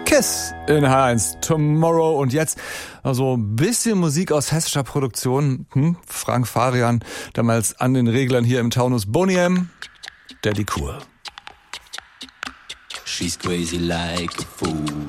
Kiss in H1 Tomorrow. Und jetzt also ein bisschen Musik aus hessischer Produktion. Frank Farian, damals an den Reglern hier im Taunus. Boney M, Daddy Cool. She's crazy like a fool.